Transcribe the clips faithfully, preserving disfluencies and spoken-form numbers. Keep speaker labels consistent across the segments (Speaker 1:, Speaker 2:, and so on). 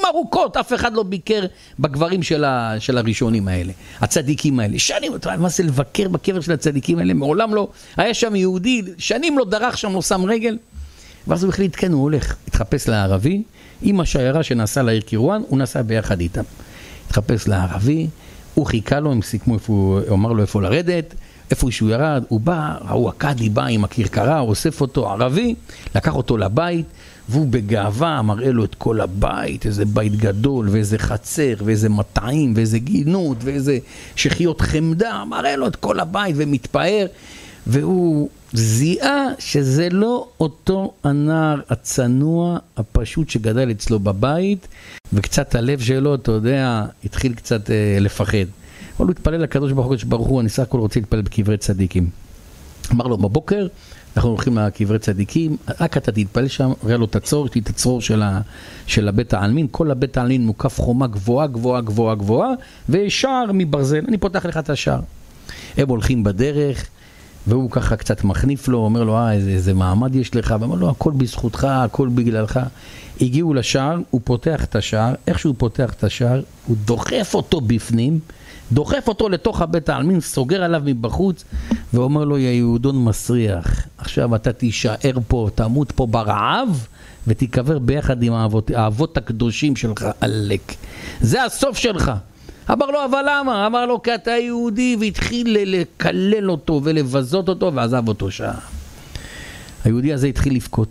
Speaker 1: ארוכות, אף אחד לא ביקר בקברים של, ה, של הראשונים האלה, הצדיקים האלה. שנים, מה זה לבקר בקבר של הצדיקים האלה? מעולם לא, היה שם יהודי, שנים לא דרך שם, לא שם רגל. ואז הוא החליט, כן, הוא הולך, התחפש לערבי, עם השיירה שנסע לעיר קירואן, הוא נסע ביחד איתם. התחפש לערבי, הוא חיכה לו, הם סיכמו איפה, הוא אמר לו איפה לרדת, איפה שהוא ירד, הוא בא, ראו הקאדי בא עם הכרכרה, הוא אוסף אותו, ערבי, לקח אותו לבית, והוא בגאווה מראה לו את כל הבית, איזה בית גדול, ואיזה חצר, ואיזה מטעים, ואיזה גינות, ואיזה שחיות חמדה, מראה לו את כל הבית ומתפאר, והוא זיהה שזה לא אותו הנער הצנוע הפשוט שגדל אצלו בבית, וקצת הלב שלו, אתה יודע, התחיל קצת אה, לפחד. אבל הוא התפלל לקדוש ברוך הוא, ברוך הוא, אני סך הכל רוצה להתפלל בקברי צדיקים. אמר לו, בבוקר, אנחנו הולכים לקברי צדיקים, רק אתה תתפלל שם, ראה לו את הצור, יש לי את הצרור של, ה, של הבית העלמין, כל הבית העלמין מוקף חומה גבוהה, גבוהה, גבוהה, גבוהה, ושער מברזל, אני פותח לך את השער. הם הולכים בדרך, והוא ככה קצת מחניף לו, אומר לו, אה, איזה, איזה מעמד יש לך, ואומר לו, הכל בזכותך, הכל בגללך. הגיעו לשער, הוא פותח את השער, איך שהוא פותח את השער, הוא דוחף אותו בפנים, דוחף אותו לתוך הבית העלמין, סוגר עליו מבחוץ, ואומר לו, יא יהודון מסריח, עכשיו אתה תישאר פה, תמות פה ברעב, ותיקבר ביחד עם האבות, האבות הקדושים שלך, עלק. זה הסוף שלך. אמר לו, אבל למה? אמר לו, כי אתה יהודי, והתחיל לקלל אותו ולבזות אותו, ועזב אותו שעה. היהודי הזה התחיל לבכות.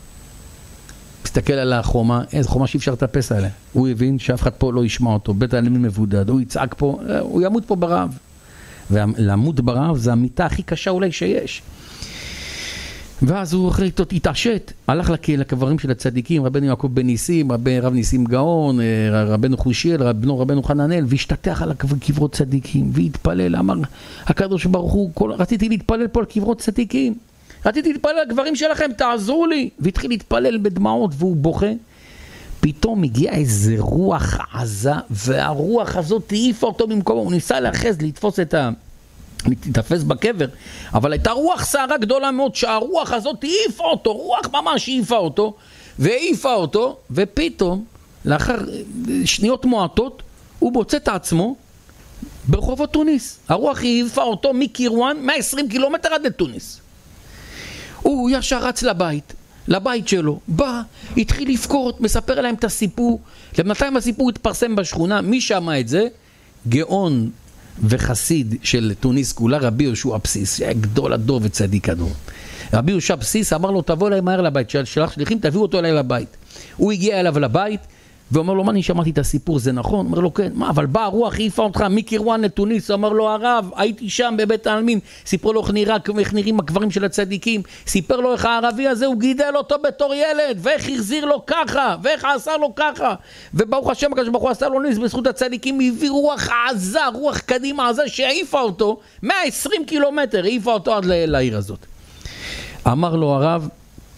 Speaker 1: מסתכל על החומה, איזה חומה שאי אפשר לטפס עליה. הוא הבין שאף אחד פה לא ישמע אותו, בית העלמין מבודד, הוא יצעק פה, הוא ימות פה ברעב. ולמות ברעב זה המיטה הכי קשה אולי שיש. ואז הוא אחרי איתו התעשת, הלך לקברים של הצדיקים, רבנו יעקב בן ניסים, רב, רב ניסים גאון, רבנו חושיאל, רבנו רבנו חננאל, והשתתח על קברות צדיקים, והתפלל, אמר, הקדוש ברוך הוא, כל, רציתי להתפלל פה על קברות צדיקים, רציתי להתפלל על הקברים שלכם, תעזרו לי, והתחיל להתפלל בדמעות, והוא בוכה, פתאום הגיע איזה רוח עזה, והרוח הזאת העיפה אותו במקומו, הוא ניסה לאחז, לתפוס את ה... להתאפס בקבר, אבל הייתה רוח שערה גדולה מאוד, שהרוח הזאת העיפה אותו, רוח ממש העיפה אותו, והעיפה אותו, ופתאום, לאחר שניות מועטות, הוא מוצא את עצמו ברחובות טוניס. הרוח העיפה אותו מקירואן, מאה ועשרים קילומטר עד לתוניס. הוא ישר רץ לבית, לבית שלו, בא, התחיל לבכות, מספר להם את הסיפור, למתי הסיפור התפרסם בשכונה, מי שמע את זה? גאון וחסיד של טוניס כולה, רבי יהושע בסיס, שהיה גדול הדור וצדיק הדור. רבי יהושע בסיס אמר לו, תבוא אליי מהר לבית, שלח שליחים, תביאו אותו אליי לבית. הוא הגיע אליו לבית, ואומר לו, מה, אני שמעתי את הסיפור, זה נכון? אומר לו, כן. מה, אבל בא הרוח, העיפה אותך מקירואן לטוניס. אמר לו, הרב, הייתי שם בבית העלמין. סיפר לו איך נראה, איך נראים הקברים של הצדיקים. סיפר לו איך הערבי הזה, הוא גידל אותו בתור ילד, ואיך החזיר לו ככה, ואיך עשה לו ככה. וברוך השם, הקדוש ברוך הוא עשה לו ניס בזכות הצדיקים, הביא רוח עזה, רוח קדימה עזה, שהעיפה אותו מאה ועשרים קילומטר, העיפה אותו עד לעיר הזאת. אמר לו הרב,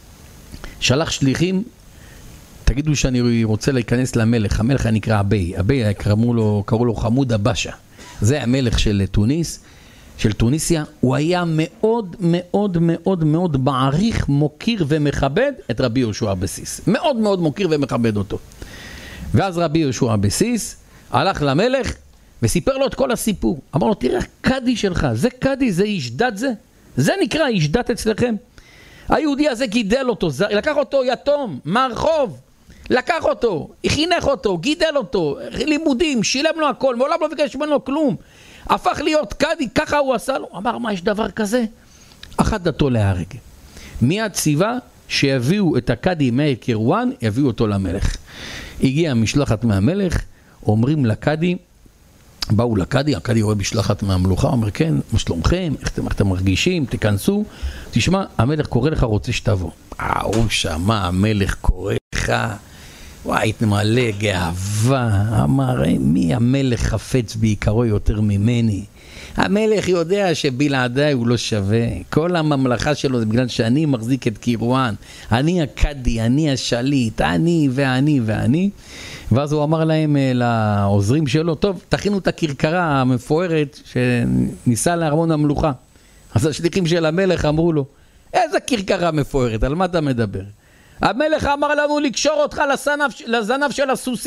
Speaker 1: שלח שליחים, תגידו שאני רוצה להיכנס למלך, המלך נקרא אבי, אבי קראו לו, קראו לו חמוד הבשה, זה המלך של טוניס, של טוניסיה, הוא היה מאוד מאוד מאוד מאוד מעריך, מוקיר ומכבד את רבי יהושע בסיס, מאוד מאוד מוקיר ומכבד אותו. ואז רבי יהושע בסיס הלך למלך וסיפר לו את כל הסיפור, אמר לו, תראה, קדי שלך, זה קדי, זה איש דת זה, זה נקרא איש דת אצלכם. היהודי הזה גידל אותו, לקח אותו יתום, מהרחוב, לקח אותו, חינך אותו, גידל אותו, לימודים, שילם לו הכל, מעולם לא ביקש ממנו כלום, הפך להיות קדי, ככה הוא עשה לו. אמר, מה, יש דבר כזה? אחת דתו להרג. מיד ציווה שיביאו את הקדי מהקירואן, יביאו אותו למלך. הגיעה משלחת מהמלך, אומרים לקדי, באו לקדי, הקדי רואה משלחת מהמלוכה, אומר, כן, מה שלומכם, איך אתם, איך אתם מרגישים, תכנסו, תשמע, המלך קורא לך, רוצה שתבוא. אה, הוא שמע, המלך קורא לך, וואי, התמלא גאווה, אמר, מי המלך חפץ בעיקרו יותר ממני? המלך יודע שבלעדיי הוא לא שווה, כל הממלכה שלו זה בגלל שאני מחזיק את קירואן, אני הקדי, אני השליט, אני ואני ואני. ואז הוא אמר להם, לעוזרים שלו, טוב, תכינו את הכרכרה המפוארת שניסה לארמון המלוכה. אז השליחים של המלך אמרו לו, איזה כרכרה מפוארת, על מה אתה מדבר? המלך אמר לנו לקשור אותך לזנב, לזנב של הסוסים.